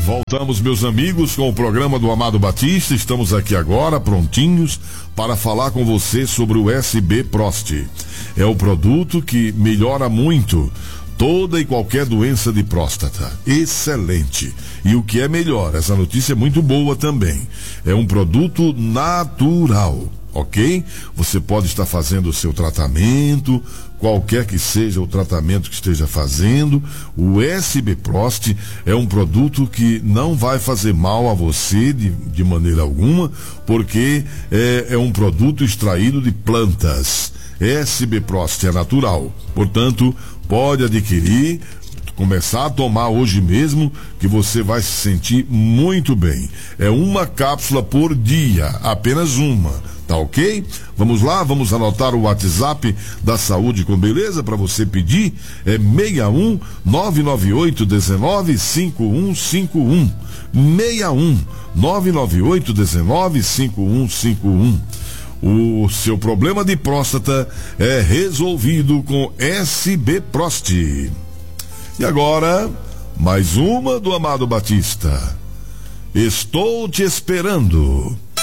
Voltamos, meus amigos, com o programa do Amado Batista. Estamos aqui agora, prontinhos, para falar com você sobre o SB Prost. É o produto que melhora muito toda e qualquer doença de próstata. Excelente. E o que é melhor, essa notícia é muito boa também. É um produto natural, ok? Você pode estar fazendo o seu tratamento, qualquer que seja o tratamento que esteja fazendo. O SB Prost é um produto que não vai fazer mal a você de maneira alguma, porque é um produto extraído de plantas. SB Prost é natural, portanto, pode adquirir, começar a tomar hoje mesmo, que você vai se sentir muito bem. É uma cápsula por dia, apenas uma, tá ok? Vamos lá, vamos anotar o WhatsApp da Saúde com Beleza para você pedir. É 61 998 19 5151. 61 998 19 5151. O seu problema de próstata é resolvido com SB Prost. E agora, mais uma do Amado Batista. Estou te esperando.